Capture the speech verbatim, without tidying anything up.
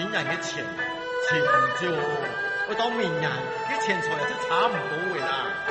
今年嘅錢錢唔少，我到明年啲錢財就差唔多嘅啦。